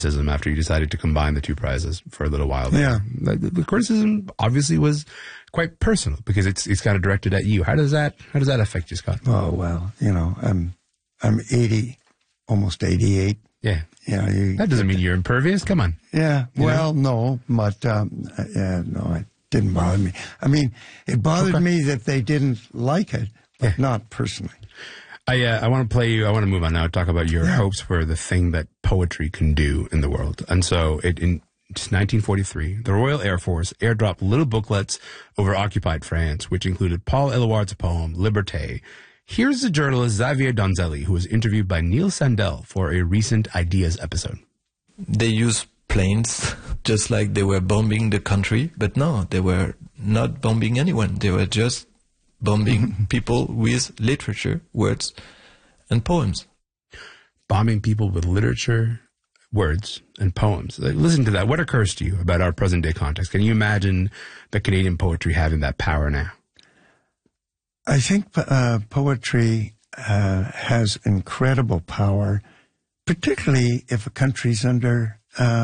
criticism after you decided to combine the two prizes for a little while there. Yeah. The criticism obviously was quite personal because it's kind of directed at you. How does that affect you, Scott? Oh, well, I'm 80, almost 88. Yeah. Yeah. That doesn't mean you're impervious. Come on. Yeah. Well, no, but no, it didn't bother me. I mean, it bothered me that they didn't like it, but not personally. I want to play you. I want to move on now. Talk about your hopes for the thing that poetry can do in the world. And so, in 1943, the Royal Air Force airdropped little booklets over occupied France, which included Paul Eluard's poem "Liberté." Here's the journalist Xavier Donzelli, who was interviewed by Neil Sandel for a recent Ideas episode. They use planes just like they were bombing the country, but no, they were not bombing anyone. They were just bombing people with literature, words, and poems. Bombing people with literature, words, and poems. Listen to that. What occurs to you about our present-day context? Can you imagine the Canadian poetry having that power now? I think poetry has incredible power, particularly if a country's under,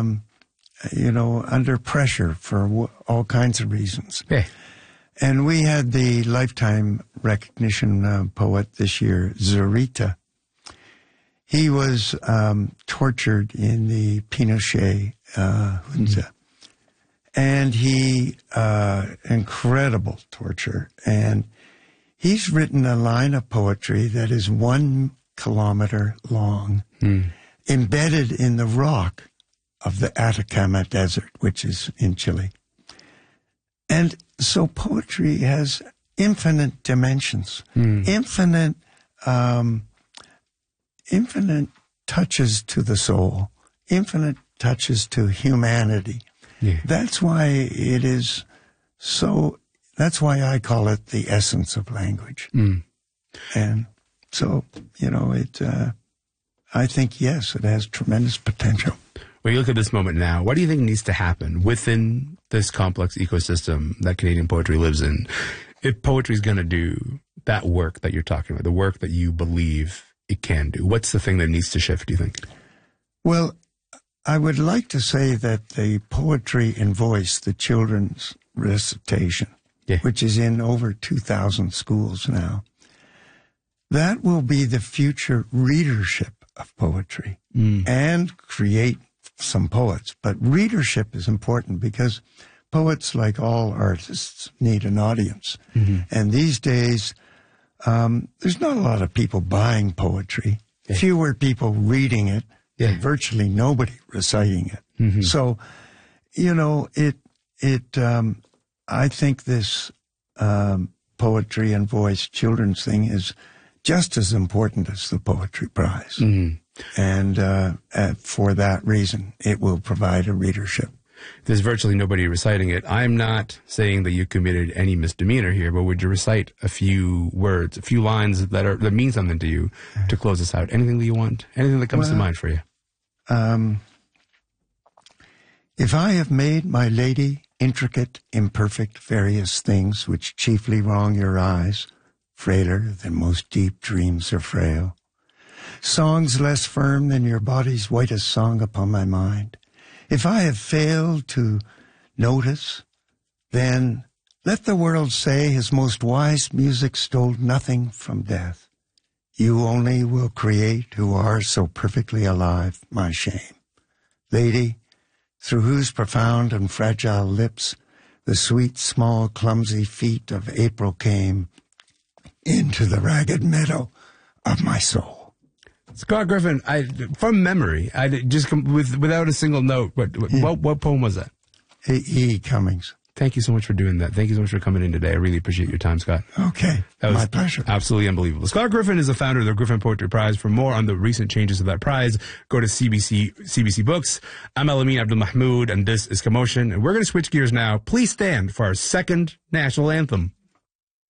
under pressure for all kinds of reasons. Yeah. And we had the Lifetime Recognition poet this year, Zurita. He was tortured in the Pinochet junta. And incredible torture. And he's written a line of poetry that is 1 kilometer long, embedded in the rock of the Atacama Desert, which is in Chile. And so poetry has infinite dimensions, infinite touches to the soul, infinite touches to humanity. Yeah. That's why it is so, that's why I call it the essence of language. And so, I think, yes, it has tremendous potential. When you look at this moment now, what do you think needs to happen within this complex ecosystem that Canadian poetry lives in? If poetry is going to do that work that you're talking about, the work that you believe it can do, what's the thing that needs to shift, do you think? Well, I would like to say that the poetry in voice, the children's recitation, which is in over 2,000 schools now, that will be the future readership of poetry and create some poets. But readership is important because poets, like all artists, need an audience. And these days, there's not a lot of people buying poetry, fewer people reading it, and virtually nobody reciting it. So, I think this poetry and voice children's thing is just as important as the Poetry Prize. And for that reason, it will provide a readership. There's virtually nobody reciting it. I'm not saying that you committed any misdemeanor here, but would you recite a few words, a few lines that mean something to you to close us out? Anything that you want? Anything that comes to mind for you? If I have made, my lady, intricate, imperfect, various things which chiefly wrong your eyes, frailer than most deep dreams are frail, songs less firm than your body's whitest song upon my mind, if I have failed to notice, then let the world say his most wise music stole nothing from death. You only will create who are so perfectly alive, my shame. Lady, through whose profound and fragile lips the sweet, small, clumsy feet of April came into the ragged meadow of my soul. Scott Griffin, from memory, I just without a single note. What poem was that? E. Cummings. Thank you so much for doing that. Thank you so much for coming in today. I really appreciate your time, Scott. Okay, that was my pleasure. Absolutely unbelievable. Scott Griffin is the founder of the Griffin Poetry Prize. For more on the recent changes of that prize, go to CBC Books. I'm Elamin Abdul-Mahmoud, and this is Commotion. And we're going to switch gears now. Please stand for our second national anthem.